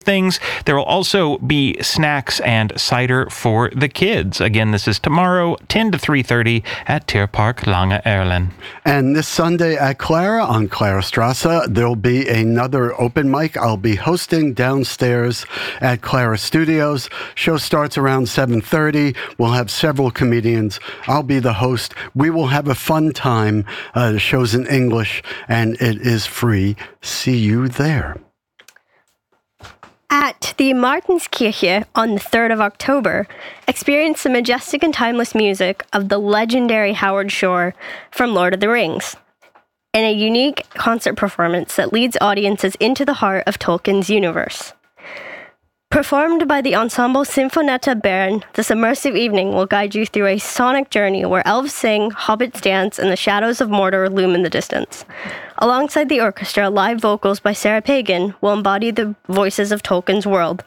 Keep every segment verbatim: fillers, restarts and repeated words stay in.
things. There will also be snacks and cider for the kids. Again, this is tomorrow, ten to three thirty at Tierpark Lange Erlen. And this Sunday at Clara on Clara Strasse, there'll be another open mic I'll be hosting downstairs at Clara Studios. Show starts around seven thirty. We'll have several comedians. I'll be the host. We will have a fun time. Uh, the show's in English and it is free. See you there. At the Martinskirche on the third of October, experience the majestic and timeless music of the legendary Howard Shore from Lord of the Rings, in a unique concert performance that leads audiences into the heart of Tolkien's universe. Performed by the Ensemble Sinfonietta Bern, this immersive evening will guide you through a sonic journey where elves sing, hobbits dance, and the shadows of Mordor loom in the distance. Alongside the orchestra, live vocals by Sarah Pagan will embody the voices of Tolkien's world.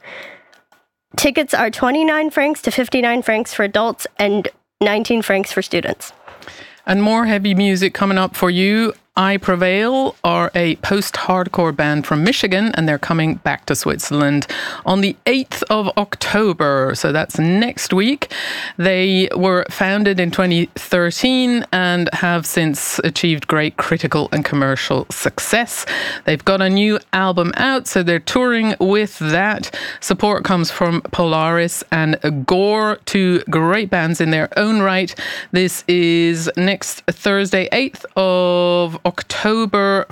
Tickets are twenty-nine francs to fifty-nine francs for adults and nineteen francs for students. And more heavy music coming up for you. I Prevail are a post-hardcore band from Michigan, and they're coming back to Switzerland on the eighth of October. So that's next week. They were founded in twenty thirteen and have since achieved great critical and commercial success. They've got a new album out, so they're touring with that. Support comes from Polaris and Gore, two great bands in their own right. This is next Thursday, eighth of October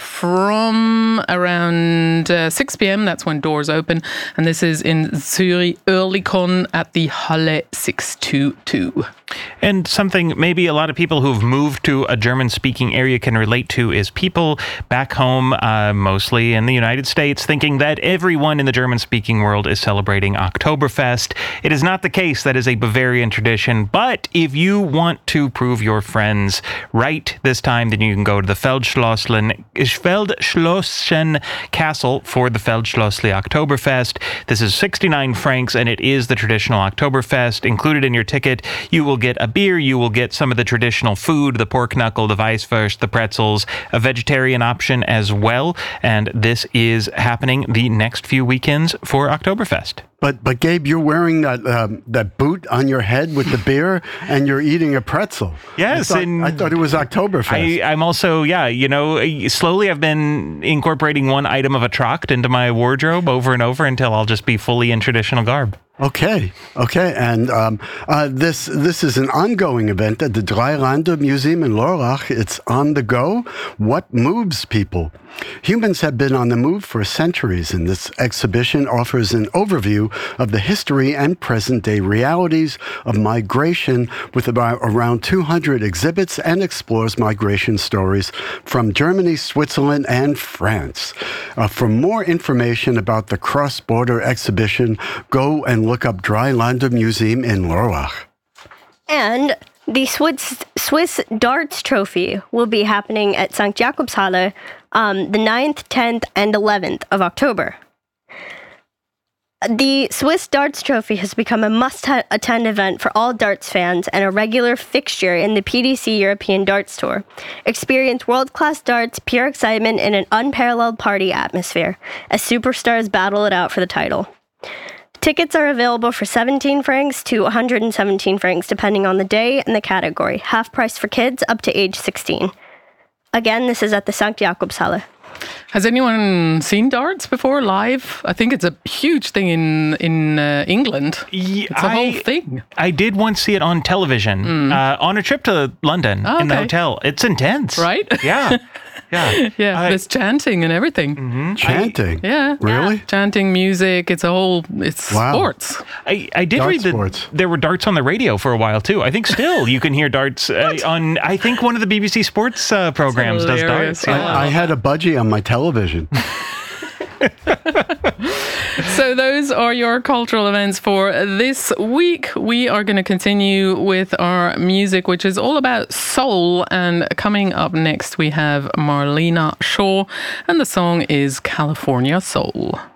from around uh, six p.m. That's when doors open. And this is in Zurich Oerlikon at the Halle six two two. And something maybe a lot of people who've moved to a German-speaking area can relate to is people back home, uh, mostly in the United States, thinking that everyone in the German-speaking world is celebrating Oktoberfest. It is not the case. That is a Bavarian tradition. But if you want to prove your friends right this time, then you can go to the Feldschlösschen, Feldschlösschen Castle for the Feldschlössli Oktoberfest. This is sixty-nine francs, and it is the traditional Oktoberfest. Included in your ticket, you will get a beer, you will get some of the traditional food, the pork knuckle, the Weisswurst, the pretzels, a vegetarian option as well. And this is happening the next few weekends for Oktoberfest. But but Gabe, you're wearing that um, that boot on your head with the beer, and you're eating a pretzel. Yes, I thought, and I thought it was Oktoberfest. I, I'm also, yeah, you know, slowly I've been incorporating one item of a Tracht into my wardrobe over and over until I'll just be fully in traditional garb. Okay, okay, and um, uh, this this is an ongoing event at the Dreilande Museum in Lörrach. It's on the go. What moves people? Humans have been on the move for centuries, and this exhibition offers an overview of the history and present-day realities of migration with about around two hundred exhibits and explores migration stories from Germany, Switzerland, and France. Uh, for more information about the cross-border exhibition, go and look up Dreilande Museum in Lörrach. And the Swiss, Swiss Darts Trophy will be happening at Sankt Jakobshalle um, the ninth, tenth, and eleventh of October. The Swiss Darts Trophy has become a must-attend event for all darts fans and a regular fixture in the P D C European Darts Tour. Experience world-class darts, pure excitement, and an unparalleled party atmosphere as superstars battle it out for the title. Tickets are available for seventeen francs to one hundred seventeen francs, depending on the day and the category. Half price for kids up to age sixteen. Again, this is at the Sankt Jakobshalle. Has anyone seen darts before live? I think it's a huge thing in in uh, England. Yeah, it's a I, whole thing. I did once see it on television mm. uh, on a trip to London oh, in the okay. hotel. It's intense, right? Yeah. Yeah, yeah. I, There's chanting and everything. Mm-hmm. Chanting, I, yeah, really? Yeah. Chanting, music. It's a whole. It's wow. sports. I, I did Dart read that sports. There were darts on the radio for a while too. I think still you can hear darts uh, on. I think one of the B B C Sports uh, programs does darts. I, Yeah. I had a budgie on my television. So those are your cultural events for this week. We are going to continue with our music, which is all about soul. And coming up next, we have Marlena Shaw, and the song is California Soul.